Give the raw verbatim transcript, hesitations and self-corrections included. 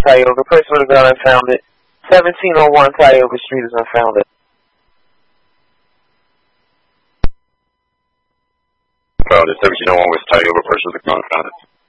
Tioga. Person with a gun unfounded. seventeen oh one Tioga Street is unfounded. Founded. seventeen oh one West Tioga. Person with a gun unfounded.